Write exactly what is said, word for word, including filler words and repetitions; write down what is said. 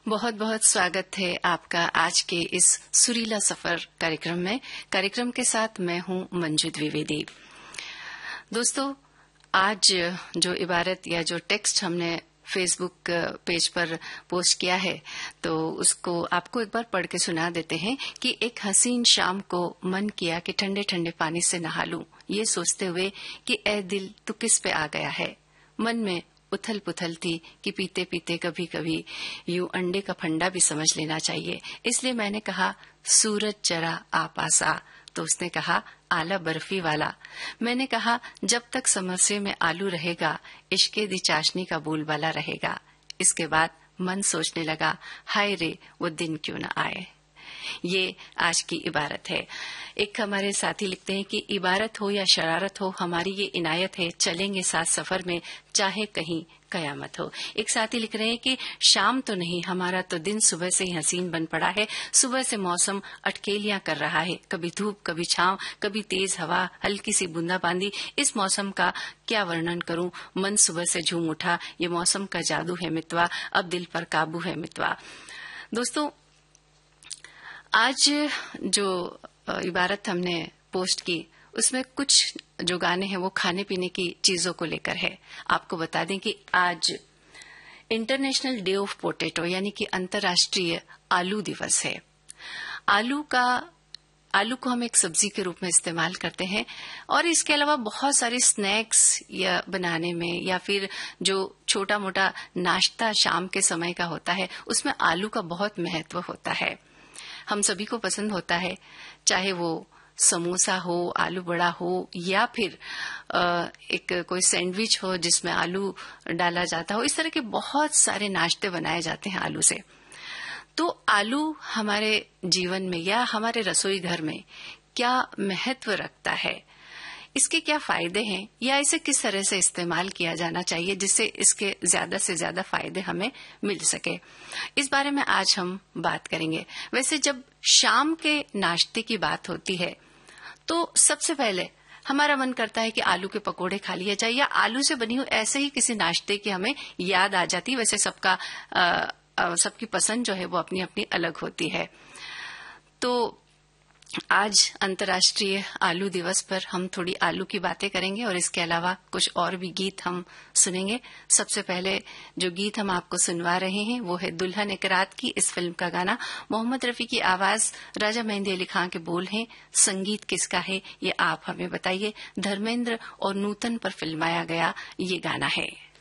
बहुत बहुत स्वागत है आपका आज के इस सुरीला सफर कार्यक्रम में। कार्यक्रम के साथ मैं हूं मंजू द्विवेदी। दोस्तों, आज जो इबारत या जो टेक्स्ट हमने फेसबुक पेज पर पोस्ट किया है, तो उसको आपको एक बार पढ़ के सुना देते हैं कि एक हसीन शाम को मन किया कि ठंडे ठंडे पानी से नहा लूं, ये सोचते हुए कि ए दिल तू किस पे आ गया है। मन में उथल पुथल थी कि पीते पीते कभी कभी यूं अंडे का फंडा भी समझ लेना चाहिए। इसलिए मैंने कहा सूरज जरा आ पास आ, तो उसने कहा आला बर्फी वाला। मैंने कहा जब तक समरसे में आलू रहेगा इश्के दी चाशनी का बोलबाला रहेगा। इसके बाद मन सोचने लगा हाय रे वो दिन क्यों न आए। ये आज की इबारत है। एक हमारे साथी लिखते हैं कि इबारत हो या शरारत हो, हमारी ये इनायत है, चलेंगे साथ सफर में चाहे कहीं कयामत हो। एक साथी लिख रहे हैं कि शाम तो नहीं, हमारा तो दिन सुबह से ही हसीन बन पड़ा है। सुबह से मौसम अटकेलियां कर रहा है, कभी धूप कभी छांव, कभी तेज हवा, हल्की सी बूंदाबांदी। इस मौसम का क्या वर्णन करूं, मन सुबह से झूम उठा। ये मौसम का जादू है मितवा, अब दिल पर काबू है मितवा। दोस्तों, आज जो इबारत हमने पोस्ट की उसमें कुछ जो गाने हैं वो खाने पीने की चीजों को लेकर है। आपको बता दें कि आज इंटरनेशनल डे ऑफ पोटैटो यानी कि अंतर्राष्ट्रीय आलू दिवस है। आलू का आलू को हम एक सब्जी के रूप में इस्तेमाल करते हैं और इसके अलावा बहुत सारे स्नैक्स या बनाने में या फिर जो छोटा मोटा नाश्ता शाम के समय का होता है उसमें आलू का बहुत महत्व होता है। हम सभी को पसंद होता है, चाहे वो समोसा हो, आलू बड़ा हो या फिर एक कोई सैंडविच हो जिसमें आलू डाला जाता हो। इस तरह के बहुत सारे नाश्ते बनाए जाते हैं आलू से। तो आलू हमारे जीवन में या हमारे रसोई घर में क्या महत्व रखता है, इसके क्या फायदे हैं या इसे किस तरह से इस्तेमाल किया जाना चाहिए जिससे इसके ज्यादा से ज्यादा फायदे हमें मिल सके, इस बारे में आज हम बात करेंगे। वैसे जब शाम के नाश्ते की बात होती है तो सबसे पहले हमारा मन करता है कि आलू के पकोड़े खा लिए जाए या आलू से बनी हुई ऐसे ही किसी नाश्ते की हमें याद आ जाती है। वैसे सबका सबकी पसंद जो है वो अपनी अपनी अलग होती है। तो आज अंतर्राष्ट्रीय आलू दिवस पर हम थोड़ी आलू की बातें करेंगे और इसके अलावा कुछ और भी गीत हम सुनेंगे। सबसे पहले जो गीत हम आपको सुनवा रहे हैं वो है दुल्हन एक रात की। इस फिल्म का गाना, मोहम्मद रफी की आवाज, राजा मेहंदी अली खां के बोल हैं। संगीत किसका है ये आप हमें बताइए। धर्मेंद्र और नूतन पर फिल्माया गया ये गाना है।